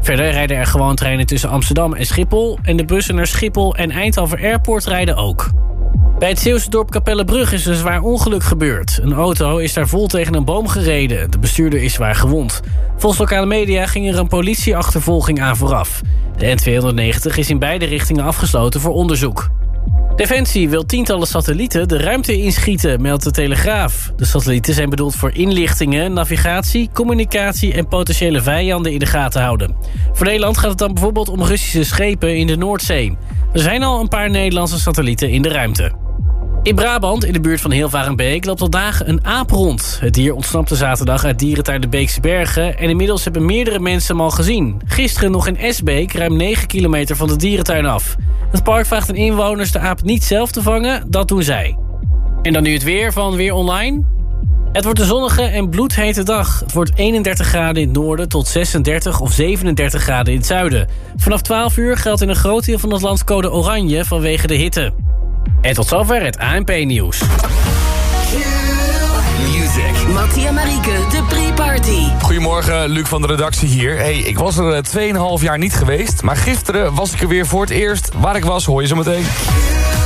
Verder rijden er gewoon treinen tussen Amsterdam en Schiphol... en de bussen naar Schiphol en Eindhoven Airport rijden ook. Bij het Zeeuwse dorp Capellebrug is een zwaar ongeluk gebeurd. Een auto is daar vol tegen een boom gereden. De bestuurder is zwaar gewond. Volgens lokale media ging er een politieachtervolging aan vooraf. De N290 is in beide richtingen afgesloten voor onderzoek. Defensie wil tientallen satellieten de ruimte inschieten, meldt de Telegraaf. De satellieten zijn bedoeld voor inlichtingen, navigatie, communicatie en potentiële vijanden in de gaten houden. Voor Nederland gaat het dan bijvoorbeeld om Russische schepen in de Noordzee. Er zijn al een paar Nederlandse satellieten in de ruimte. In Brabant, in de buurt van Hilvarenbeek, loopt al dagen een aap rond. Het dier ontsnapte zaterdag uit dierentuin de Beekse Bergen... en inmiddels hebben meerdere mensen hem al gezien. Gisteren nog in Esbeek, ruim 9 kilometer van de dierentuin af. Het park vraagt aan inwoners de aap niet zelf te vangen, dat doen zij. En dan nu het weer van Weer Online. Het wordt een zonnige en bloedhete dag. Het wordt 31 graden in het noorden tot 36 of 37 graden in het zuiden. Vanaf 12 uur geldt in een groot deel van het land code oranje vanwege de hitte. En tot zover het ANP-nieuws. Mattia Marieke, de pre-party. Goedemorgen, Luc van de redactie hier. Hey, ik was er 2,5 jaar niet geweest, maar gisteren was ik er weer voor het eerst. Waar ik was, hoor je zo meteen.